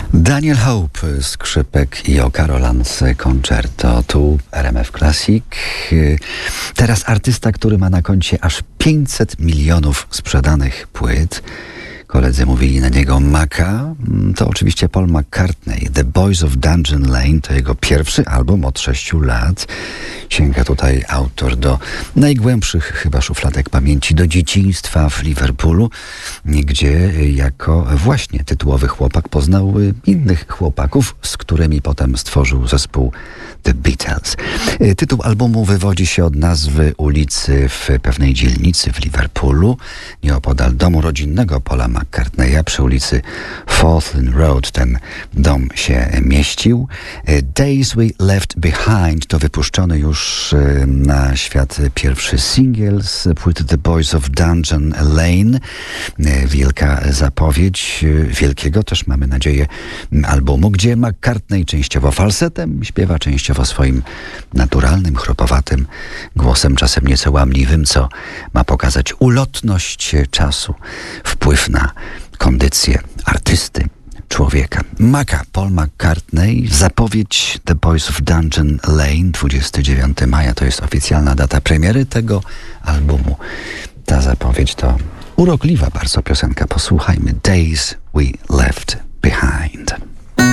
Daniel Hope, skrzypek i Carolans Concerto, tu RMF Classic. Teraz artysta, który ma na koncie aż 500 milionów sprzedanych płyt. Koledzy mówili na niego Maca. To oczywiście Paul McCartney. The Boys of Dungeon Lane to jego pierwszy album od 6 lat. Sięga tutaj autor do najgłębszych chyba szufladek pamięci, do dzieciństwa w Liverpoolu, gdzie jako właśnie tytułowy chłopak poznał innych chłopaków, z którymi potem stworzył zespół The Beatles. Tytuł albumu wywodzi się od nazwy ulicy w pewnej dzielnicy w Liverpoolu, nieopodal domu rodzinnego Paula McCartneya przy ulicy Forthlin Road. Ten dom się mieścił. Days We Left Behind to wypuszczony już na świat pierwszy singiel z płyty The Boys of Dungeon Lane. Wielka zapowiedź wielkiego też, mamy nadzieję, albumu, gdzie McCartney częściowo falsetem śpiewa, częściowo swoim naturalnym, chropowatym głosem, czasem nieco łamliwym, co ma pokazać ulotność czasu, wpływ na kondycję artysty, człowieka. Maca, Paul McCartney, zapowiedź The Boys of Dungeon Lane, 29 maja to jest oficjalna data premiery tego albumu. Ta zapowiedź to urokliwa bardzo piosenka. Posłuchajmy Days We Left Behind.